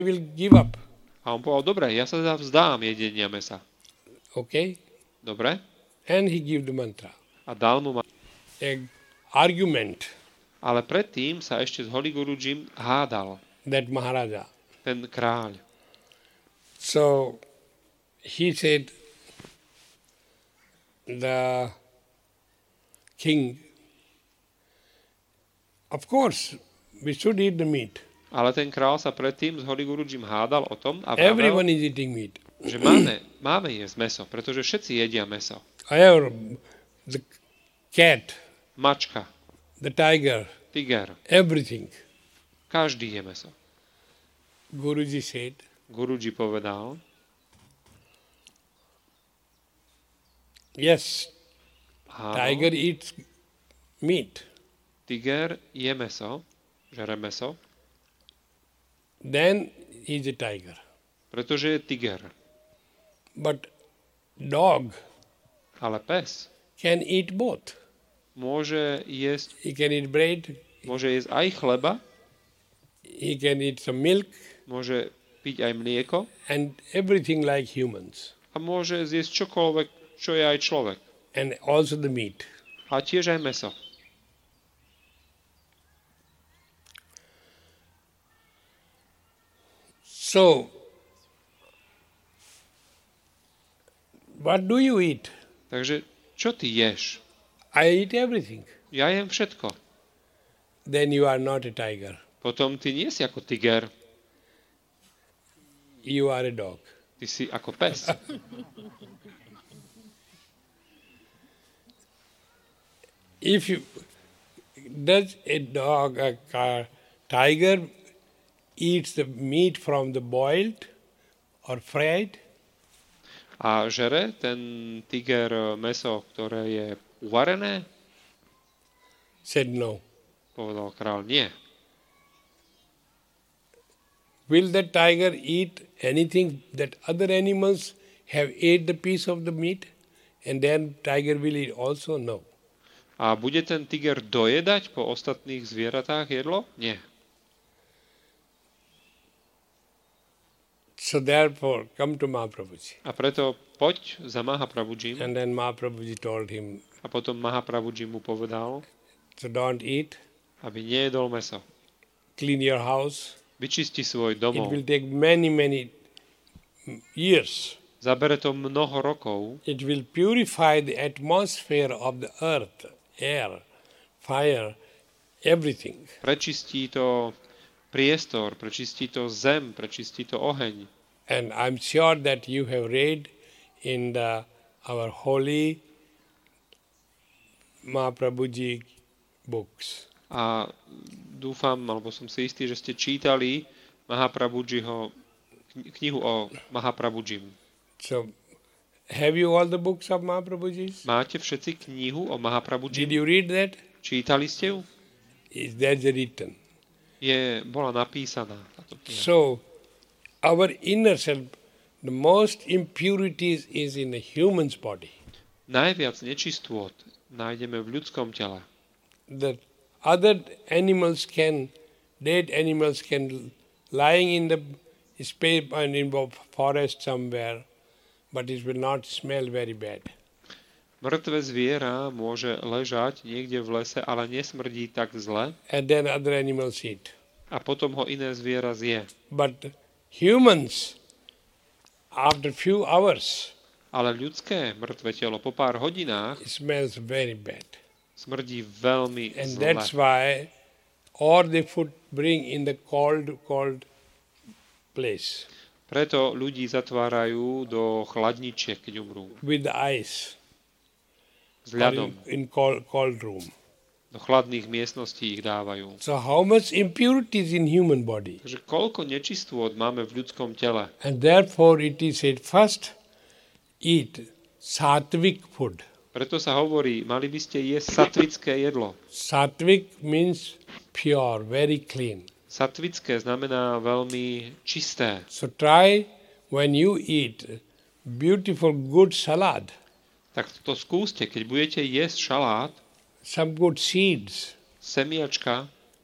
will give up. A on povedal, dobre, ja sa vzdám jedenia mesa. Okay? Dobre? And he gave the mantra. A dal mu A argument Ale predtým sa ešte s Holy Gurujim hádal that Maharaja. ten kráľ. So he said, the king, of course, we should eat the meat. Ale ten kráľ sa predtým s Holy Gurujim hádal o tom a Everyone vravel, is eating meat. že máme jesť meso, pretože všetci jedia meso. However, the cat, Mačka, the tiger, tiger, everything. každý je meso. Guruji said, Guruji povedal, yes, áno, tiger eats meat. tiger je meso, žere meso, Then he is a tiger. pretože je tiger. But dog Ale pes can eat both. môže jesť, He can eat bread, môže jesť aj chleba, he can eat some milk, môže piť aj mlieko and everything like humans. a môže zjesť čokoľvek, čo je aj človek. And also the meat. A tiež aj meso. So, what do you eat? Takže čo ty ješ? I eat everything. Ja jem všetko. Then you are not a tiger. Potom ty nie si ako tiger, You are a dog. ty si ako pes. If you does a dog, tiger eats the meat from the boiled or fried? A žere ten tiger meso, ktoré je uvarené? Said no. Povedal kráľ, nie. Will the tiger eat anything that other animals have ate the piece of the meat, and then tiger will eat also? No. A bude ten tiger dojedať po ostatných zvieratách jedlo? Nie. So therefore, come to Mahaprabhuji. A preto poď za Mahaprabhujim. And then Mahaprabhuji told him, A potom Mahaprabhuji mu povedal, so don't eat, aby nejedol meso. clean your house. Vyčisti svoj It domov. will take many, many years. Zabere to mnoho rokov. It will purify the atmosphere of the earth, air, fire, everything. Prečistí to priestor, prečistí to zem, prečistí to oheň. And I'm sure that you have read in our holy Mahaprabhuji books. A dúfam, alebo som si istý, že ste čítali Mahaprabhujiho knihu o Mahaprabhujim. So, have you all the books of Mahaprabhuji's? Máte všetci knihu o Did Mahaprabhujim? you read that? Čítali ste ju? Is that written? Bola napísaná táto kniha. So, our inner self, the most impurities is in the human's body. Najviac nečistôt nájdeme v ľudskom tele. The other animals dead animals can lying in the space and in the forest somewhere, but it will not smell very bad. Mŕtve zviera môže ležať niekde v lese, ale nesmrdí tak zle And then other animals eat. a potom ho iné zviera zje. But humans, after few hours, Ale ľudské mŕtve telo po pár hodinách it smells very bad. smrdí veľmi And zle. that's why all the food bring in the cold place Preto ľudí zatvárajú do chladničiek, keď umrú. with the ice S or ľadom. in cold room. Do chladných miestností ich dávajú. So how much impurities in human body? Takže koľko nečistôt máme v ľudskom tele. And therefore it is said first eat sattvic food. Preto sa hovorí, mali by ste jesť satvické jedlo. Sattvic means pure, very clean. Satvické znamená veľmi čisté. So try when you eat beautiful good salad, Tak to skúste, keď budete jesť šalát, some good seeds, semiačka,